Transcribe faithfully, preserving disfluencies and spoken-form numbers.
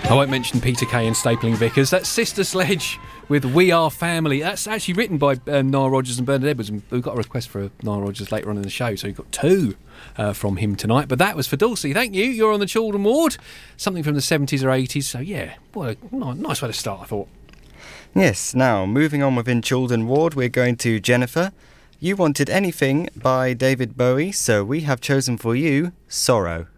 I won't mention Peter Kay and Stapling Vickers. That's Sister Sledge with We Are Family. That's actually written by um, Nile Rodgers and Bernard Edwards. And we've got a request for Nile Rodgers later on in the show, so we've got two uh, from him tonight. But that was for Dulcie. Thank you. You're on the Children Ward. Something from the seventies or eighties. So, yeah, what a nice way to start, I thought. Yes, now, moving on within Children Ward, we're going to Jennifer. You wanted Anything by David Bowie, so we have chosen for you Sorrow.